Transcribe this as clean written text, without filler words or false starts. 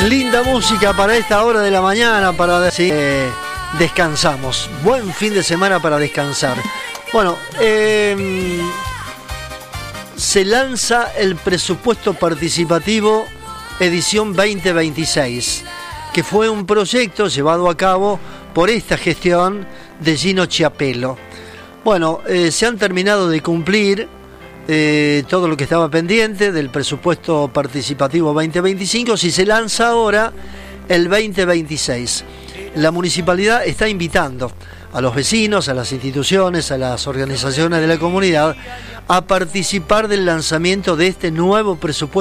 Linda música para esta hora de la mañana, para decir descansamos. Buen fin de semana para descansar. Bueno, se lanza el presupuesto participativo edición 2026, que fue un proyecto llevado a cabo por esta gestión de Gino Chiapello. Bueno, se han terminado de cumplir todo lo que estaba pendiente del presupuesto participativo 2025, si se lanza ahora el 2026. La municipalidad está invitando a los vecinos, a las instituciones, a las organizaciones de la comunidad a participar del lanzamiento de este nuevo presupuesto